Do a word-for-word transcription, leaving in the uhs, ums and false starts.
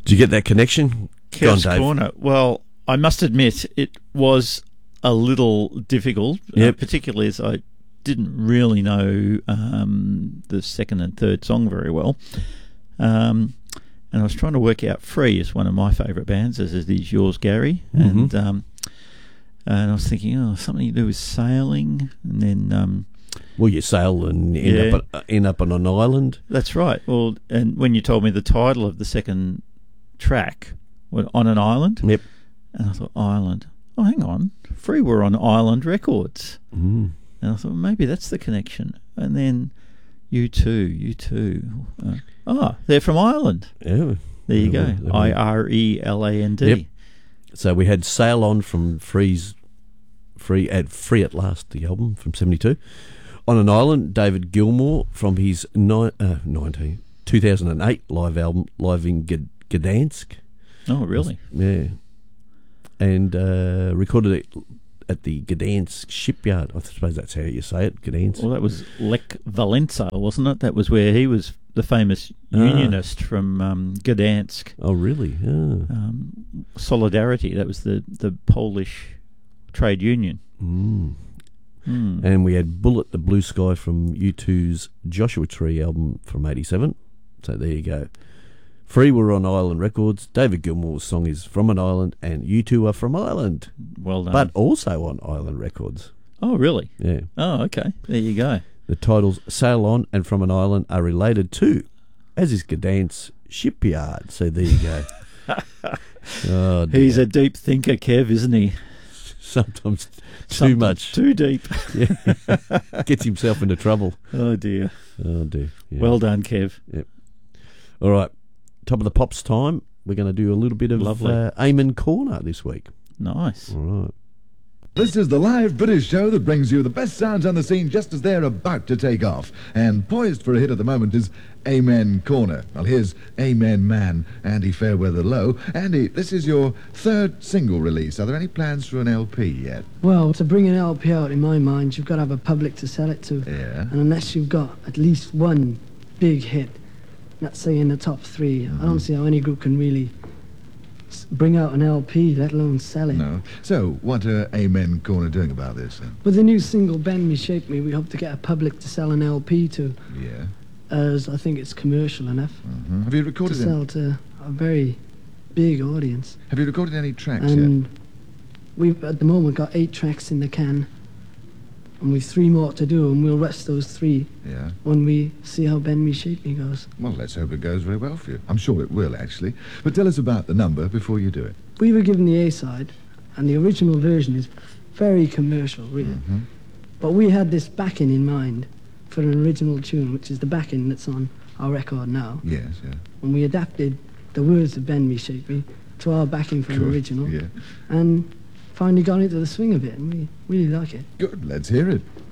Did you get that connection? Go on, Kev's Dave. Corner. Well, I must admit it was a little difficult, Yep. uh, particularly as I didn't really know um, the second and third song very well. Um, and I was trying to work out Free is one of my favourite bands, as it is yours, Gary. Mm-hmm. And um, and I was thinking, oh, something to do with sailing. And then... Um, Well, you sail and end, Yeah. up, uh, end up on an island. That's right. Well, and when you told me the title of the second track, was On an Island, Yep. and I thought, Island. Oh, hang on. Free were on Island Records. Mm. And I thought, maybe that's the connection. And then U two, U two. Uh, oh, they're from Ireland. Yeah. There you Yeah, go. well, I R E L A N D. Yep. So we had Sail On from Free's Free at Free at Last, the album from seventy-two. On an Island, David Gilmour from his ni- uh, nineteen, two thousand eight live album, live in Gd- Gdansk. Oh, really? Yeah. And uh, recorded it at the Gdansk shipyard. I suppose that's how you say it, Gdansk. Well, that was Lech Walesa, wasn't it? That was where he was the famous Ah. unionist from um, Gdansk. Oh, really? Yeah. Um, Solidarity, that was the, the Polish trade union. Mm. Hmm. And we had Bullet the Blue Sky from U two's Joshua Tree album from eighty-seven. So there you go. Free were on Island Records. David Gilmour's song is From an Island, and U two are from Ireland, Well done. but also on Island Records. oh, really? Yeah. Oh, okay. There you go. The titles Sail On and From an Island are related to, as is Gdansk shipyard. So there you go. Oh, dear. He's a deep thinker, Kev, isn't he? Sometimes too Sometimes much. Too deep. Yeah. Gets himself into trouble. Oh, dear. Oh, dear. Yeah. Well done, Kev. All right. Top of the Pops time. We're going to do a little bit of Lovely. uh, Amen Corner this week. Nice. All right. This is the live British show that brings you the best sounds on the scene just as they're about to take off. And poised for a hit at the moment is Amen Corner. Well, here's Amen Man, Andy Fairweather Low. Andy, this is your third single release. Are there any plans for an L P yet? Well, to bring an L P out, in my mind, you've got to have a public to sell it to. Yeah. And unless you've got at least one big hit, let's say in the top three, Mm-hmm. I don't see how any group can really s- bring out an L P, let alone sell it. No. So, what are Amen Corner doing about this then? With the new single, Bend Me, Shape Me, we hope to get a public to sell an L P to, Yeah. as I think it's commercial enough hmm Have you to recorded any, sell to a very big audience. Have you recorded any tracks yet? And we've, at the moment, got eight tracks in the can, and we've three more to do, and we'll rest those three Yeah. when we see how Bend Me, Shape Me goes. Well, let's hope it goes very well for you. I'm sure it will, actually. But tell us about the number before you do it. We were given the A-side, and the original version is very commercial, really. Mm-hmm. But we had this backing in mind for an original tune, which is the backing that's on our record now. Yes, yeah. And we adapted the words of Bend Me, Shape Me to our backing for an Good, original, Yeah. and finally got into the swing of it, and we really like it. Good, let's hear it.